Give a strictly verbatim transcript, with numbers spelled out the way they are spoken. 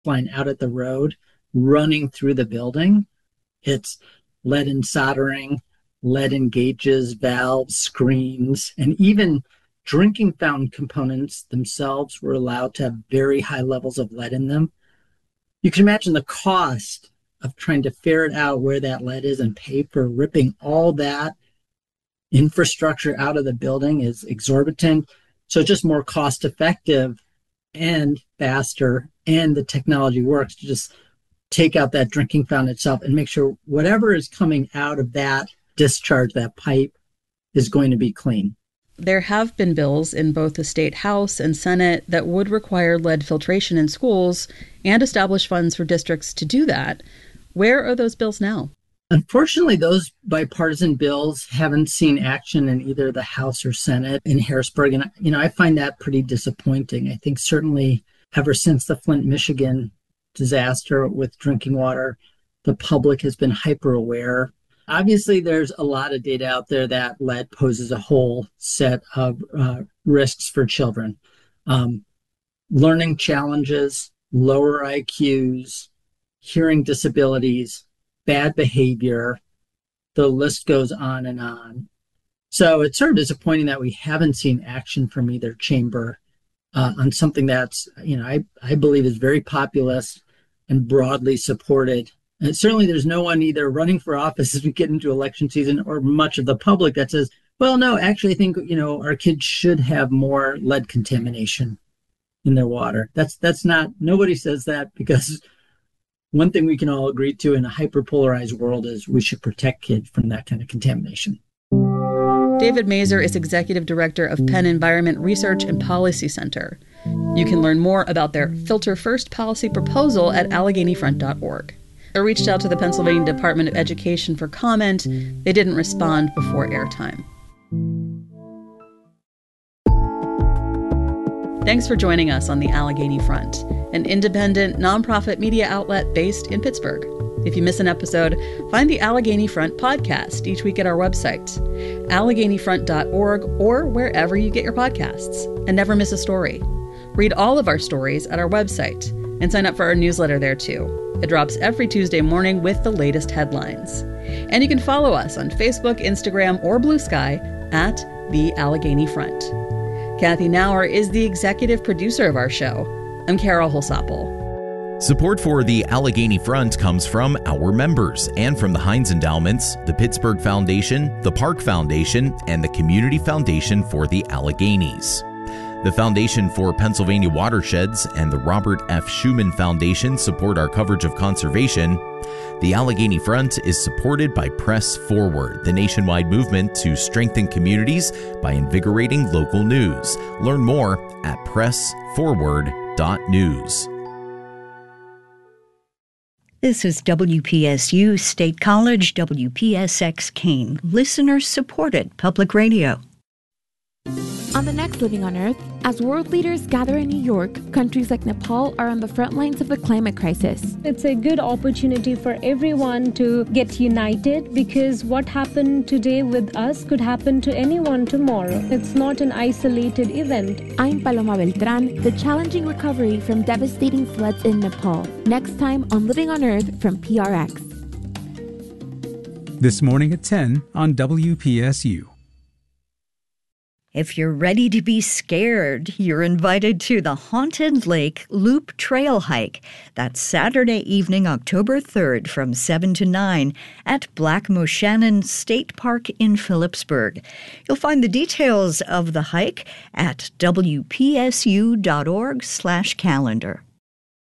line out at the road running through the building. It's lead in soldering, lead in gauges, valves, screens, and even drinking fountain components themselves were allowed to have very high levels of lead in them. You can imagine the cost of trying to ferret out where that lead is and pay for ripping all that infrastructure out of the building is exorbitant. So it's just more cost effective and faster, and the technology works to just take out that drinking fountain itself and make sure whatever is coming out of that discharge, that pipe, is going to be clean. There have been bills in both the state House and Senate that would require lead filtration in schools and establish funds for districts to do that. Where are those bills now? Unfortunately, those bipartisan bills haven't seen action in either the House or Senate in Harrisburg. And, you know, I find that pretty disappointing. I think certainly ever since the Flint, Michigan disaster with drinking water, the public has been hyper aware. Obviously, there's a lot of data out there that lead poses a whole set of uh, risks for children. Um, learning challenges, lower I Qs, hearing disabilities, bad behavior, the list goes on and on. So it's sort of disappointing that we haven't seen action from either chamber uh, on something that's, you know, I, I believe is very populist and broadly supported. And certainly there's no one either running for office as we get into election season or much of the public that says, well, no, actually I think, you know, our kids should have more lead contamination in their water. That's, that's not, nobody says that, because one thing we can all agree to in a hyperpolarized world is we should protect kids from that kind of contamination. David Mazur is Executive Director of Penn Environment Research and Policy Center. You can learn more about their Filter First policy proposal at allegheny front dot org. I reached out to the Pennsylvania Department of Education for comment. They didn't respond before airtime. Thanks for joining us on the Allegheny Front, an independent, nonprofit media outlet based in Pittsburgh. If you miss an episode, find the Allegheny Front podcast each week at our website, allegheny front dot org, or wherever you get your podcasts. And never miss a story. Read all of our stories at our website and sign up for our newsletter there too. It drops every Tuesday morning with the latest headlines. And you can follow us on Facebook, Instagram, or Blue Sky at The Allegheny Front. Kathy Nauer is the executive producer of our show. I'm Carol Holsapple. Support for the Allegheny Front comes from our members and from the Heinz Endowments, the Pittsburgh Foundation, the Park Foundation, and the Community Foundation for the Alleghenies. The Foundation for Pennsylvania Watersheds and the Robert F. Schuman Foundation support our coverage of conservation. The Allegheny Front is supported by Press Forward, the nationwide movement to strengthen communities by invigorating local news. Learn more at press forward dot news. This is W P S U State College, W P S X Keene, listener-supported public radio. On the next Living on Earth, as world leaders gather in New York, countries like Nepal are on the front lines of the climate crisis. It's a good opportunity for everyone to get united, because what happened today with us could happen to anyone tomorrow. It's not an isolated event. I'm Paloma Beltran, the challenging recovery from devastating floods in Nepal. Next time on Living on Earth from P R X. This morning at ten on W P S U. If you're ready to be scared, you're invited to the Haunted Lake Loop Trail Hike. That's Saturday evening, October third from seven to nine at Black Moshannon State Park in Phillipsburg. You'll find the details of the hike at W P S U dot org slash calendar.